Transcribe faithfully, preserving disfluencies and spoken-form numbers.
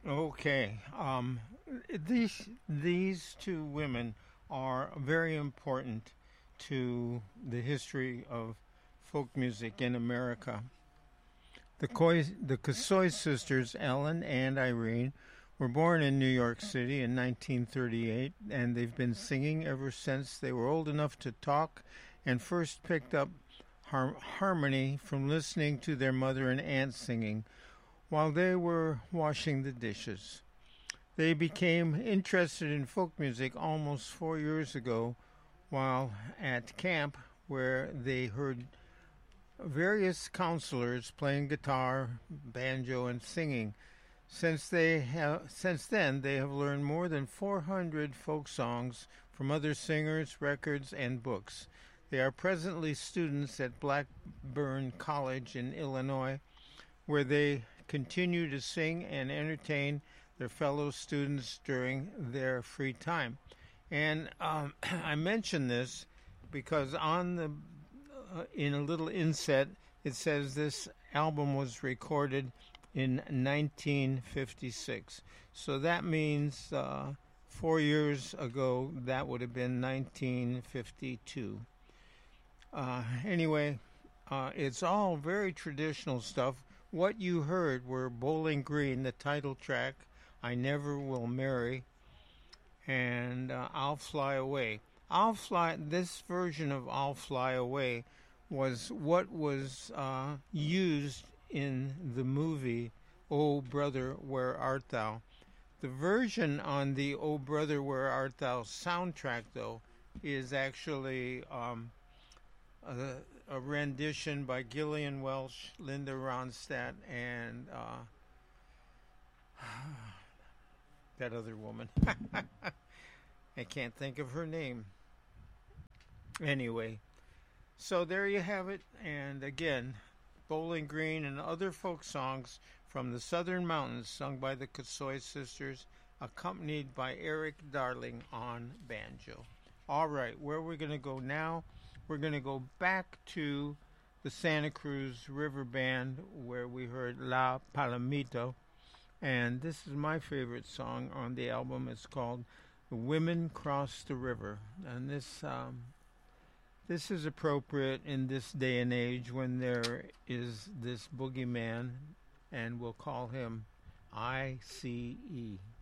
Okay. Um, these these two women are very important to the history of folk music in America. The Coy, the Casoy sisters, Ellen and Irene, were born in New York City in nineteen thirty-eight, and they've been singing ever since they were old enough to talk and first picked up har- harmony from listening to their mother and aunt singing while they were washing the dishes. They became interested in folk music almost four years ago while at camp where they heard various counselors playing guitar, banjo, and singing. Since they have since then they have learned more than four hundred folk songs from other singers, records, and books. They are presently students at Blackburn College in Illinois, where they continue to sing and entertain their fellow students during their free time. And um, I mention this because on the uh, in a little inset it says this album was recorded in nineteen fifty-six. So that means uh, four years ago that would have been nineteen fifty-two. Uh, anyway, uh, it's all very traditional stuff. What you heard were Bowling Green, the title track, I Never Will Marry, and uh, I'll Fly Away. I'll Fly, this version of I'll Fly Away was what was uh, used in the movie Oh Brother, Where Art Thou? The version on the Oh Brother, Where Art Thou soundtrack, though, is actually um, a, a rendition by Gillian Welch, Linda Ronstadt, and uh, that other woman. I can't think of her name. Anyway, so there you have it. And again, Bowling Green and other folk songs from the Southern Mountains sung by the Casoy sisters, accompanied by Eric Darling on banjo. All right, where we're going to go now, we're going to go back to the Santa Cruz River Band where we heard La Palomito. And this is my favorite song on the album. It's called The Women Cross the River. And this um, this is appropriate in this day and age when there is this boogeyman, and we'll call him I C E.